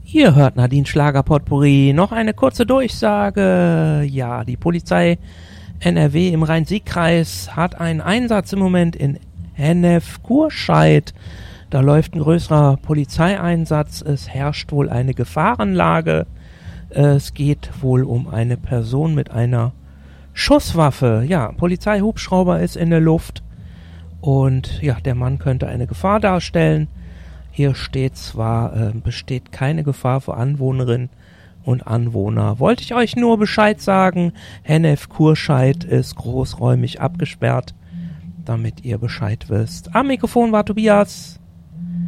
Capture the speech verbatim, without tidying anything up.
Ihr hört Nadine Schlager-Potpourri. Noch eine kurze Durchsage. Ja, die Polizei N R W im Rhein-Sieg-Kreis hat einen Einsatz im Moment in Hennef-Kurscheid. Da läuft ein größerer Polizeieinsatz. Es herrscht wohl eine Gefahrenlage. Es geht wohl um eine Person mit einer Schusswaffe. Ja, Polizeihubschrauber ist in der Luft. Und ja, der Mann könnte eine Gefahr darstellen. Hier steht zwar, äh, besteht keine Gefahr für Anwohnerinnen und Anwohner. Wollte ich euch nur Bescheid sagen. Hennef-Kurscheid ist großräumig abgesperrt, damit ihr Bescheid wisst. Am Mikrofon war Tobias.